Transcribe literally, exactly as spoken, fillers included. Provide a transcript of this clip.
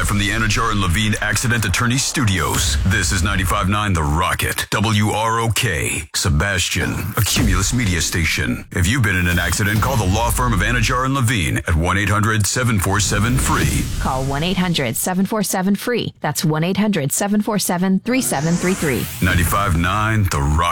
from the Anajar and Levine Accident Attorney Studios. This is ninety-five point nine The Rocket, W R O K, Sebastian, a Cumulus media station. If you've been in an accident, call the law firm of Anajar and Levine at one eight hundred seven four seven free. Call one eight hundred seven four seven free. That's one eight hundred seven four seven three seven three three. ninety-five point nine The Rocket.